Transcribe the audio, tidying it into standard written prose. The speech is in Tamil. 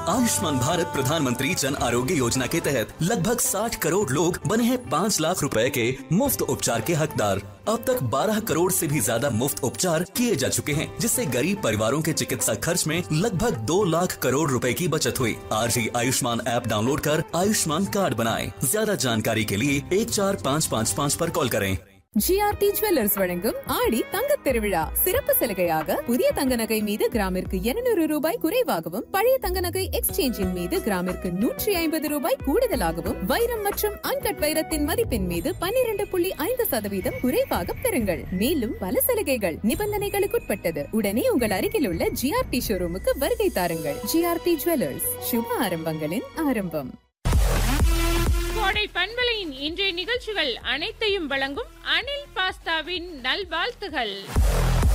आयुष्मान भारत प्रधानमंत्री जन आरोग्य योजना के तहत लगभग 60 करोड़ लोग बने हैं 5 लाख रुपए के मुफ्त उपचार के हकदार। अब तक 12 करोड़ से भी ज्यादा मुफ्त उपचार किए जा चुके हैं, जिससे गरीब परिवारों के चिकित्सा खर्च में लगभग 2 लाख करोड़ रुपए की बचत हुई। आज ही आयुष्मान ऐप डाउनलोड कर आयुष्मान कार्ड बनाएं। ज्यादा जानकारी के लिए 14555 पर कॉल करें। ஜிஆர்டி ஜுவல்லர்ஸ் வழங்கும் ஆடி தங்கத் திருவிழா சிறப்பு சலுகையாக புதிய தங்க நகை மீது கிராமிற்கு 200 ரூபாய் குறைவாகவும், பழைய தங்க நகை எக்ஸ்சேஞ்சின் மீது கிராமிற்கு 150 ரூபாய் கூடுதலாகவும், வைரம் மற்றும் அன்கட் வைரத்தின் மதிப்பின் மீது 12.5% குறைவாக பெறுங்கள். மேலும் பல சலுகைகள் நிபந்தனைகளுக்குட்பட்டது. உடனே உங்கள் அருகில் உள்ள ஜிஆர்டி ஷோரூமுக்கு வருகை தாருங்கள். ஜிஆர்டி ஜுவல்லர்ஸ், சுப ஆரம்பங்களின் ஆரம்பம். கோடை பண்பலையின் இன்றைய நிகழ்ச்சிகள் அனைத்தையும் வழங்கும் அனில் பாஸ்தாவின் நல்வாழ்த்துகள்.